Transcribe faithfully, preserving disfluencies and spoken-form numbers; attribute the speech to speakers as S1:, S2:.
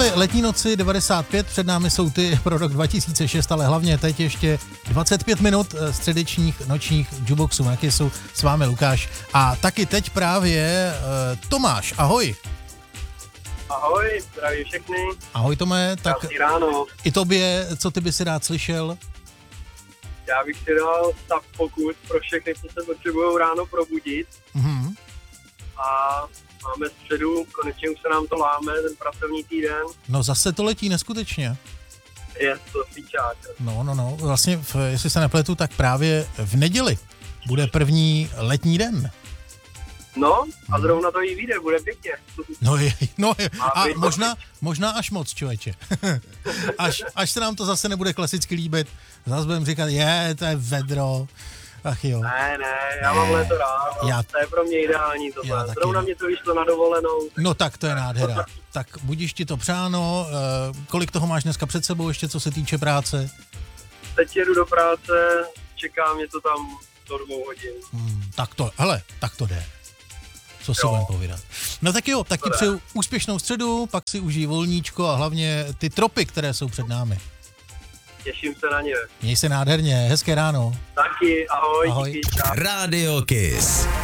S1: byly letní noci devadesát pět, před námi jsou ty pro rok dva tisíce šest, ale hlavně teď ještě dvacet pět minut středečních nočních jukeboxů. Taky jsou s vámi Lukáš a taky teď právě uh, Tomáš. Ahoj.
S2: Ahoj, zdraví všechny.
S1: Ahoj Tome, tak
S2: ráno.
S1: I tobě, co ty by si rád slyšel?
S2: Já bych si dal stav pokus pro všechny, co se potřebují ráno probudit.
S1: Mhm.
S2: A máme středu, konečně už se nám to láme, ten pracovní týden.
S1: No zase to letí neskutečně.
S2: Je to fíčák.
S1: No, no, no, vlastně, v, jestli se nepletu, tak právě v neděli bude první letní den.
S2: No, a zrovna to jí vyjde, bude pěkně.
S1: No, je, no je. A možná, možná až moc, člověče. až, až se nám to zase nebude klasicky líbit, zase budeme říkat, je, to je vedro. Ach jo.
S2: Ne, ne, já mám léto rád, já, to je pro mě ideální tohle. Zrovna mě to vyšlo na dovolenou.
S1: No tak to je nádhera. Tak budíš ti to přáno, kolik toho máš dneska před sebou ještě, co se týče práce?
S2: Teď jedu do práce, čeká mě to tam do dvou hodin.
S1: Hmm, tak to, hele, tak to jde. Co si budeme povídat. No tak jo, tak ti přeju úspěšnou středu, pak si užij volníčko a hlavně ty tropy, které jsou před námi.
S2: Těším se na ně.
S1: Měj se nádherně, hezké ráno.
S2: Taky, ahoj.
S1: Ahoj.
S2: Díky, čau.
S3: Radio Kiss.